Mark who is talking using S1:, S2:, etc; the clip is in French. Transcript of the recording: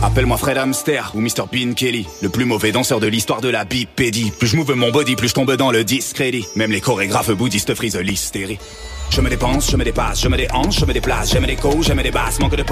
S1: Appelle-moi Fred Hamster ou Mr Bean Kelly, le plus mauvais danseur de l'histoire de la bipédie. Plus je move mon body, plus je tombe dans le discrédit. Même les chorégraphes bouddhistes frisent l'hystérie. Je me dépense, je me dépasse, je me déhanche, je me déplace, j'aime les coups, j'aime les basses, manque de